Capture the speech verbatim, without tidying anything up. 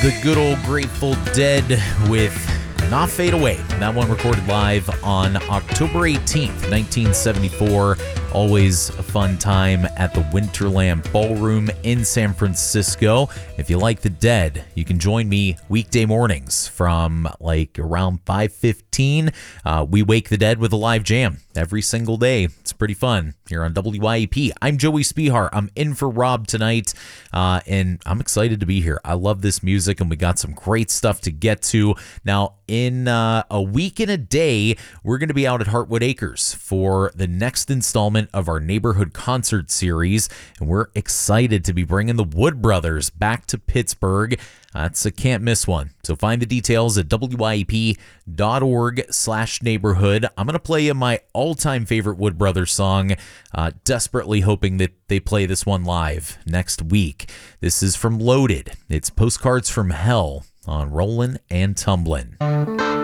the good old Grateful Dead with Not Fade Away. That one recorded live on October eighteenth, nineteen seventy-four. Always a fun time at the Winterland Ballroom in San Francisco. If you like the Dead, you can join me weekday mornings from like around five fifteen. Uh, we wake the dead with a live jam every single day. It's pretty fun here on W I E P. I'm Joey Spihar. I'm in for Rob tonight, uh, and I'm excited to be here. I love this music, and we got some great stuff to get to. Now, in uh, a week and a day, we're going to be out at Heartwood Acres for the next installment of our neighborhood concert series, and we're excited to be bringing the Wood Brothers back to Pittsburgh. That's a can't miss one. So find the details at W I E P dot org slash neighborhood. I'm going to play you my all-time favorite Wood Brothers song, uh, desperately hoping that they play this one live next week. This is from Loaded. It's Postcards from Hell on Rollin' and Tumblin'.